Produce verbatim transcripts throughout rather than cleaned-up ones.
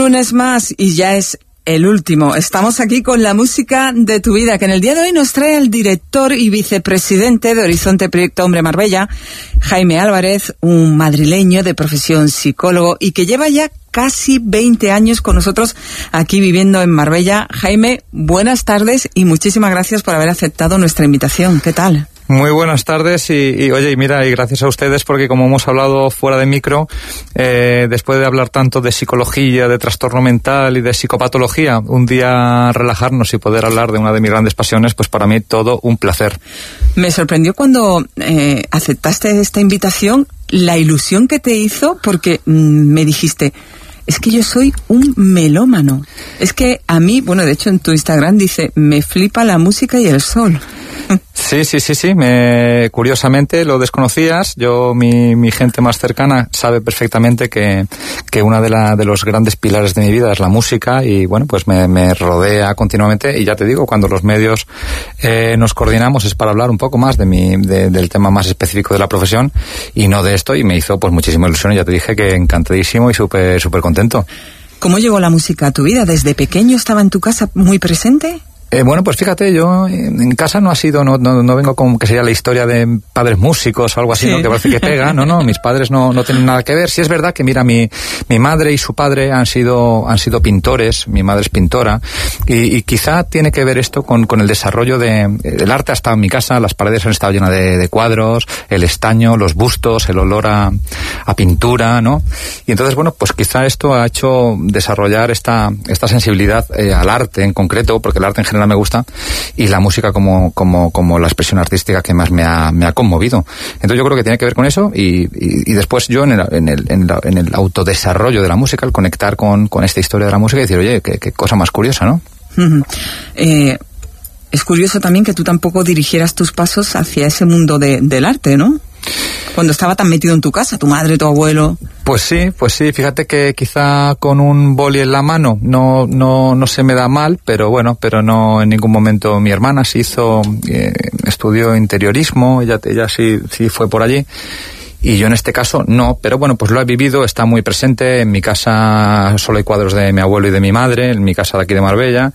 lunes más y ya es el último. Estamos aquí con la música de tu vida, que en el día de hoy nos trae el director y vicepresidente de Horizonte Proyecto Hombre Marbella, Jaime Álvarez, un madrileño de profesión psicólogo y que lleva ya casi veinte años con nosotros aquí viviendo en Marbella. Jaime, buenas tardes y muchísimas gracias por haber aceptado nuestra invitación. ¿Qué tal? Muy buenas tardes y, y oye, y mira, y gracias a ustedes porque como hemos hablado fuera de micro, eh, después de hablar tanto de psicología, de trastorno mental y de psicopatología, un día relajarnos y poder hablar de una de mis grandes pasiones, pues para mí todo un placer. Me sorprendió cuando eh, aceptaste esta invitación, la ilusión que te hizo, porque mmm, me dijiste, es que yo soy un melómano. Es que a mí, bueno, de hecho en tu Instagram dice, me flipa la música y el sol. Sí, sí, sí, sí. Me, curiosamente lo desconocías. Yo, mi, mi gente más cercana sabe perfectamente que, que una de, la, de los grandes pilares de mi vida es la música y bueno, pues me, me rodea continuamente y ya te digo, cuando los medios eh, nos coordinamos es para hablar un poco más de mi, de, del tema más específico de la profesión y no de esto y me hizo pues muchísima ilusión y ya te dije que encantadísimo y súper, súper contento. ¿Cómo llegó la música a tu vida? ¿Desde pequeño estaba en tu casa muy presente? Eh, bueno, pues fíjate, yo en casa no ha sido, no, no, no vengo con que sería la historia de padres músicos o algo así, sí. ¿No? Que parece que pega, no, no, mis padres no, no tienen nada que ver. Sí es verdad que, mira, mi, mi madre y su padre han sido, han sido pintores, mi madre es pintora, y, y quizá tiene que ver esto con, con el desarrollo de, el arte ha estado en mi casa, las paredes han estado llenas de, de cuadros, el estaño, los bustos, el olor a, a pintura, ¿no? Y entonces, bueno, pues quizá esto ha hecho desarrollar esta, esta sensibilidad eh, al arte en concreto, porque el arte en general me gusta y la música como como como la expresión artística que más me ha me ha conmovido. Entonces yo creo que tiene que ver con eso y, y, y después yo en el en el en, la, en el autodesarrollo de la música, el conectar con con esta historia de la música y decir, oye, qué, qué cosa más curiosa, ¿no? Uh-huh. Eh, es curioso también que tú tampoco dirigieras tus pasos hacia ese mundo de, del arte, ¿no? Cuando estaba tan metido en tu casa, tu madre, tu abuelo. Pues sí, pues sí, fíjate que quizá con un boli en la mano no no no se me da mal, pero bueno, pero no en ningún momento. Mi hermana se hizo, eh, estudió interiorismo, ella, ella sí, sí fue por allí. Y yo en este caso no, pero bueno, pues lo he vivido, está muy presente. En mi casa solo hay cuadros de mi abuelo y de mi madre, en mi casa de aquí de Marbella.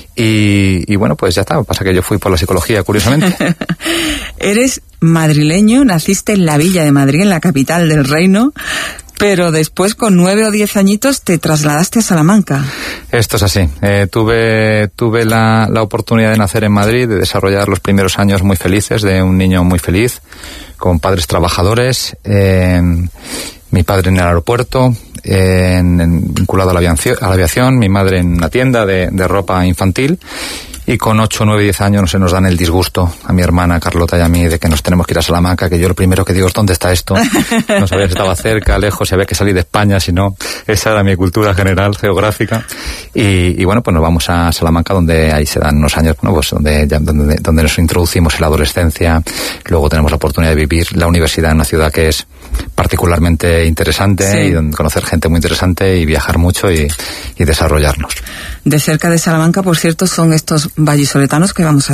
Y, y bueno, pues ya está, pasa que yo fui por la psicología, curiosamente. Eres madrileño, naciste en la Villa de Madrid, en la capital del reino, pero después con nueve o diez añitos te trasladaste a Salamanca. Esto es así. Eh, tuve tuve la, la oportunidad de nacer en Madrid, de desarrollar los primeros años muy felices, de un niño muy feliz, con padres trabajadores, eh, mi padre en el aeropuerto, eh, en, en, vinculado a la, aviación, a la aviación, mi madre en una tienda de, de ropa infantil. Y con ocho, nueve, diez años se nos dan el disgusto a mi hermana Carlota y a mí de que nos tenemos que ir a Salamanca, que yo lo primero que digo es ¿dónde está esto? No sabía si estaba cerca, lejos, si había que salir de España, si no. Esa era mi cultura general, geográfica. Y, y bueno, pues nos vamos a Salamanca, donde ahí se dan unos años, bueno, pues donde, ya, donde, donde nos introducimos en la adolescencia. Luego tenemos la oportunidad de vivir la universidad en una ciudad que es particularmente interesante, sí. Y donde conocer gente muy interesante y viajar mucho y, y desarrollarnos. De cerca de Salamanca, por cierto, son estos vallisoletanos que vamos a